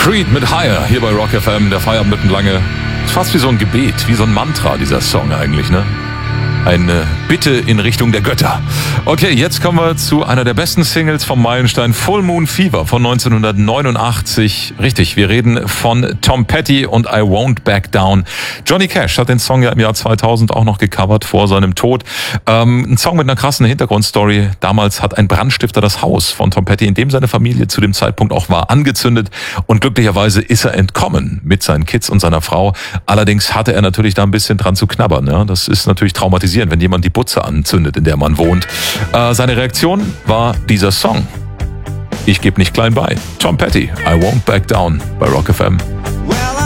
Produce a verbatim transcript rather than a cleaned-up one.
Creed mit Higher hier bei Rock F M, der Feierabend mitten lange. Ist fast wie so ein Gebet, wie so ein Mantra, dieser Song eigentlich, ne? Eine Bitte in Richtung der Götter. Okay, jetzt kommen wir zu einer der besten Singles vom Meilenstein, Full Moon Fever von neunzehnhundertneunundachtzig. Richtig, wir reden von Tom Petty und I Won't Back Down. Johnny Cash hat den Song ja im Jahr zweitausend auch noch gecovert vor seinem Tod. Ähm, ein Song mit einer krassen Hintergrundstory. Damals hat ein Brandstifter das Haus von Tom Petty, in dem seine Familie zu dem Zeitpunkt auch war, angezündet. Und glücklicherweise ist er entkommen mit seinen Kids und seiner Frau. Allerdings hatte er natürlich da ein bisschen dran zu knabbern. Ja? Das ist natürlich traumatisierend, wenn jemand die Butze anzündet, in der man wohnt. Äh, seine Reaktion war dieser Song. Ich gebe nicht klein bei. Tom Petty, I Won't Back Down bei Rock F M.